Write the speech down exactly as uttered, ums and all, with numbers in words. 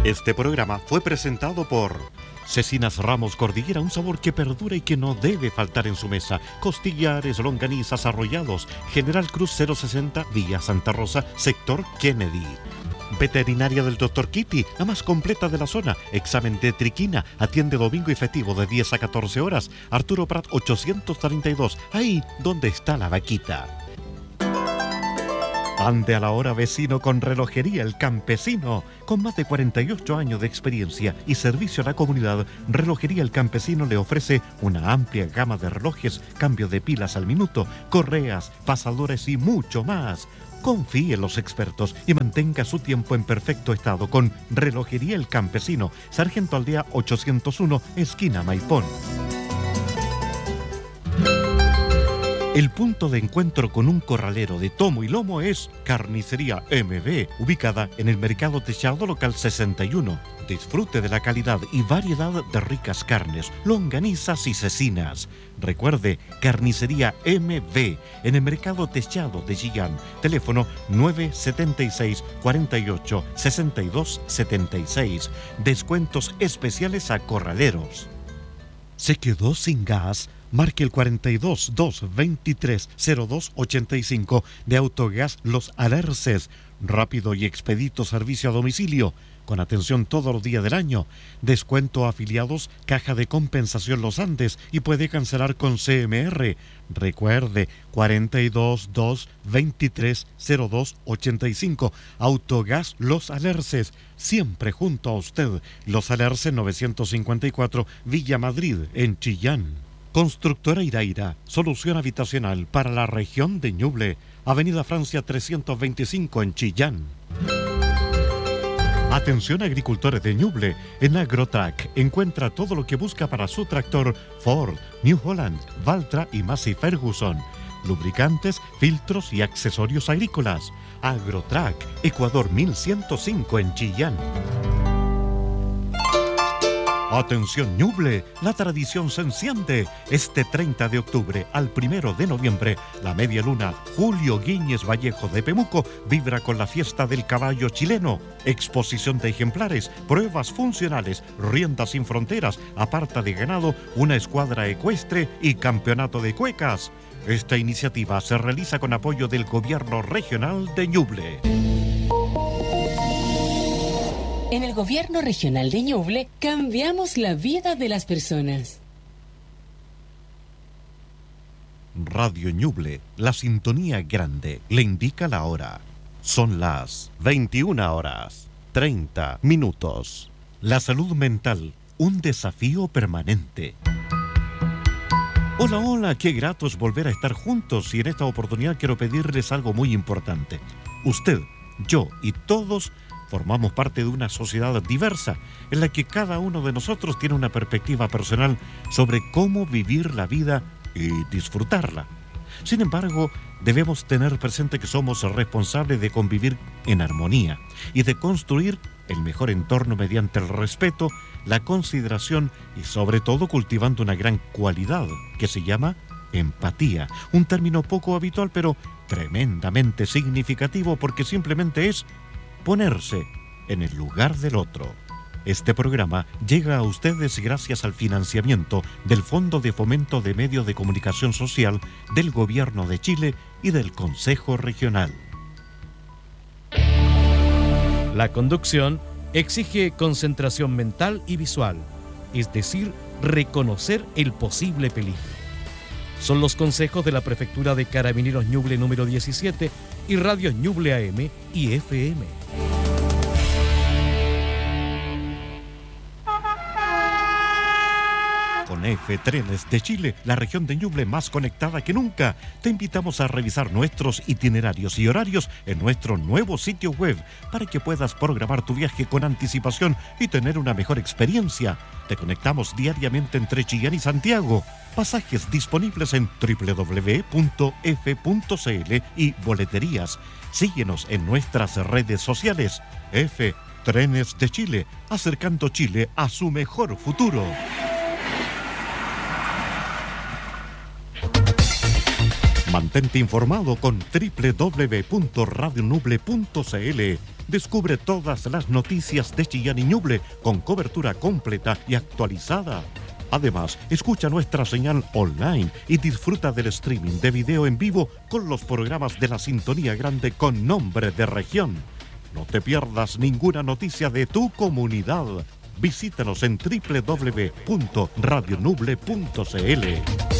Este programa fue presentado por Cecinas Ramos Cordillera, un sabor que perdura y que no debe faltar en su mesa. Costillares, longanizas, arrollados. General Cruz cero sesenta, Villa Santa Rosa, sector Kennedy. Veterinaria del doctor Kitty, la más completa de la zona. Examen de triquina, atiende domingo y festivo de diez a catorce horas. Arturo Prat ochocientos treinta y dos, ahí donde está la vaquita. Ande a la hora, vecino, con Relojería El Campesino. Con más de cuarenta y ocho años de experiencia y servicio a la comunidad, Relojería El Campesino le ofrece una amplia gama de relojes, cambio de pilas al minuto, correas, pasadores y mucho más. Confíe en los expertos y mantenga su tiempo en perfecto estado con Relojería El Campesino, Sargento Aldea ochocientos uno, esquina Maipón. El punto de encuentro con un corralero de tomo y lomo es Carnicería M B, ubicada en el Mercado Techado Local sesenta y uno. Disfrute de la calidad y variedad de ricas carnes, longanizas y cecinas. Recuerde, Carnicería M B, en el Mercado Techado de Chillán. Teléfono nueve setenta y seis, cuarenta y ocho, sesenta y dos setenta y seis. Descuentos especiales a corraleros. ¿Se quedó sin gas? Marque el cuarenta y dos, doscientos veintitrés, cero dos ochenta y cinco de Autogas Los Alerces. Rápido y expedito servicio a domicilio, con atención todos los días del año. Descuento a afiliados, Caja de Compensación Los Andes y puede cancelar con C M R. Recuerde, cuarenta y dos, doscientos veintitrés, cero dos ochenta y cinco. Autogas Los Alerces, siempre junto a usted. Los Alerces novecientos cincuenta y cuatro, Villa Madrid, en Chillán. Constructora Iraira, solución habitacional para la región de Ñuble, Avenida Francia trescientos veinticinco en Chillán. Atención agricultores de Ñuble, en Agrotrack encuentra todo lo que busca para su tractor Ford, New Holland, Valtra y Massey Ferguson. Lubricantes, filtros y accesorios agrícolas. Agrotrack, Ecuador mil ciento cinco en Chillán. Atención Ñuble, la tradición se enciende. Este treinta de octubre al primero de noviembre, la media luna Julio Guíñez Vallejo de Pemuco vibra con la fiesta del caballo chileno. Exposición de ejemplares, pruebas funcionales, riendas sin fronteras, aparta de ganado, una escuadra ecuestre y campeonato de cuecas. Esta iniciativa se realiza con apoyo del Gobierno Regional de Ñuble. En el Gobierno Regional de Ñuble cambiamos la vida de las personas. Radio Ñuble, la sintonía grande, le indica la hora. Son las veintiuna horas, treinta minutos. La salud mental, un desafío permanente. Hola, hola, qué grato es volver a estar juntos y en esta oportunidad quiero pedirles algo muy importante. Usted, yo y todos formamos parte de una sociedad diversa en la que cada uno de nosotros tiene una perspectiva personal sobre cómo vivir la vida y disfrutarla. Sin embargo, debemos tener presente que somos responsables de convivir en armonía y de construir el mejor entorno mediante el respeto, la consideración y sobre todo cultivando una gran cualidad que se llama empatía. Un término poco habitual pero tremendamente significativo porque simplemente es ponerse en el lugar del otro. Este programa llega a ustedes gracias al financiamiento del Fondo de Fomento de Medios de Comunicación Social del Gobierno de Chile y del Consejo Regional. La conducción exige concentración mental y visual, es decir, reconocer el posible peligro. Son los consejos de la Prefectura de Carabineros Ñuble número diecisiete y radios Ñuble A M y F M. Con F Trenes de Chile, la región de Ñuble más conectada que nunca, te invitamos a revisar nuestros itinerarios y horarios en nuestro nuevo sitio web para que puedas programar tu viaje con anticipación y tener una mejor experiencia. Te conectamos diariamente entre Chillán y Santiago. Pasajes disponibles en doble u doble u doble u punto f punto c l y boleterías. Síguenos en nuestras redes sociales. F Trenes de Chile, acercando Chile a su mejor futuro. Mantente informado con doble u doble u doble u punto radio nuble punto c l. Descubre todas las noticias de Chillán y Ñuble con cobertura completa y actualizada. Además, escucha nuestra señal online y disfruta del streaming de video en vivo con los programas de la Sintonía Grande con nombre de región. No te pierdas ninguna noticia de tu comunidad. Visítanos en doble u doble u doble u punto radio nuble punto c l.